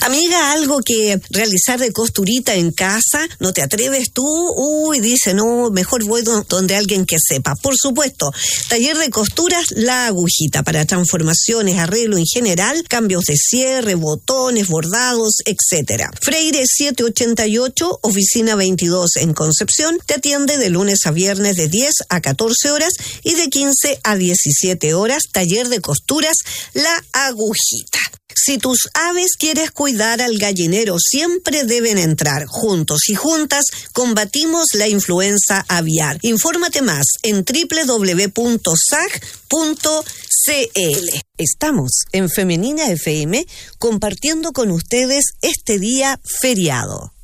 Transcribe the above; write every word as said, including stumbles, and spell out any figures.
Amiga, algo que realizar de costurita en casa, ¿no te atreves tú? Uy, dice, no, mejor voy donde alguien que sepa. Por supuesto, taller de costuras La Agujita, para transformaciones, arreglo en general, cambios de cierre, botones, bordados, etcétera. Freire setecientos ochenta y ocho, oficina veintidós en Concepción, te atiende de lunes a viernes de diez a catorce horas y de quince a diecisiete horas, taller de costuras La Agujita. Si tus aves quieres cuidar al gallinero, siempre deben entrar. Juntos y juntas combatimos la influenza aviar. Infórmate más en doble u doble u doble u punto s a g punto c l. Estamos en Femenina F M compartiendo con ustedes este día feriado.